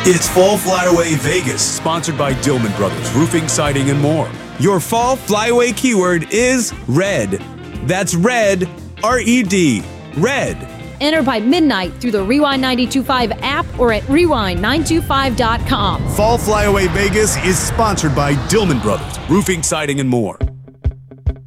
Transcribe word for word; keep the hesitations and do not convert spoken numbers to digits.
It's Fall Flyaway Vegas. Sponsored by Dillman Brothers Roofing, Siding, and more. Your fall flyaway keyword is red. That's red, R E D, red. Enter by midnight through the Rewind nine two five app or at rewind nine two five dot com. Fall Flyaway Vegas is sponsored by Dillman Brothers Roofing, Siding, and more.